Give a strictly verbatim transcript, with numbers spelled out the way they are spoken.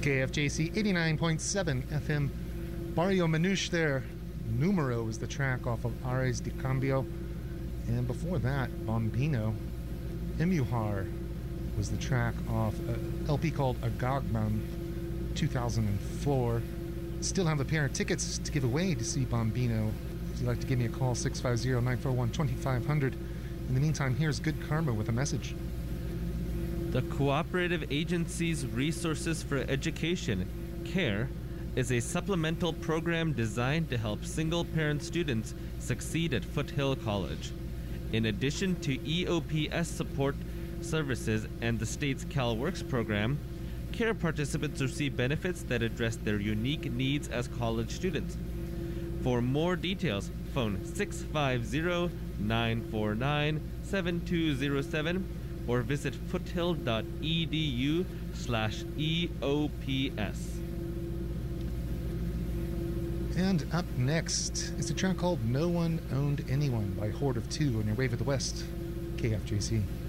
K F J C eighty-nine point seven F M. Barrio Manouche there. Numero is the track off of Ares de Cambio. And before that, Bombino. Emuhar was the track off an L P called Agagman, two thousand four. Still have a pair of tickets to give away to see Bombino. If you'd like to give me a call, six five zero, nine four one, two five zero zero. In the meantime, here's Good Karma with a message. The Cooperative Agency's Resources for Education, CARE, is a supplemental program designed to help single-parent students succeed at Foothill College. In addition to E O P S support services and the state's CalWorks program, CARE participants receive benefits that address their unique needs as college students. For more details, phone six five zero, nine four nine, seven two zero seven or visit foothill.edu slash EOPS. And up next is a track called No One Owned Anyone by Horde of Two on your way to the West, K F J C.